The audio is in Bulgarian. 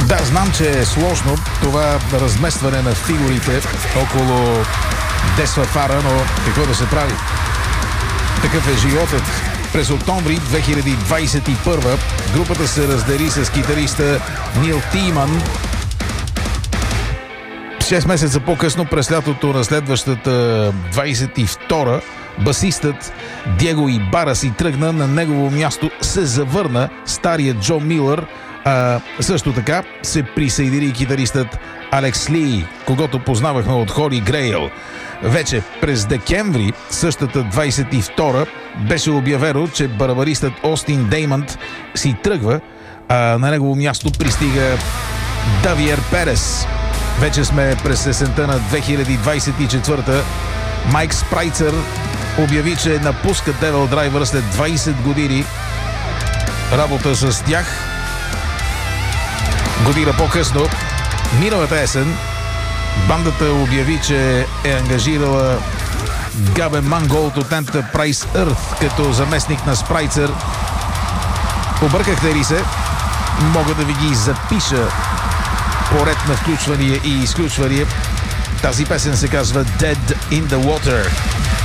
Да, знам, че е сложно това разместване на фигурите около Десфафара, но какво да се прави? Такъв е животът. През октомври 2021 групата се раздели с китариста Нил Тиман. 6 месеца по-късно, през лятото на следващата 22-а, басистът Диего Ибара си тръгна. На негово място се завърна старият Джо Милър. Също така се присъедини китаристът Алекс Ли, когото познавахме от Холи Грейл. Вече през декември същата 22-а беше обявено, че барабаристът Остин Деймънт си тръгва, а на негово място пристига Давиер Перес. Вече сме през есента на 2024-та. Майк Спрайцер обяви, че напуска Devil Driver след 20 години работа с тях. Година по-късно, миналата есен, бандата обяви, че е ангажирала Габе Манголд от Enterprise Earth като заместник на Спрайцер. Объркахте ли се? Мога да ви ги запиша по ред на включвания и изключвания. Тази песен се казва Dead in the Water.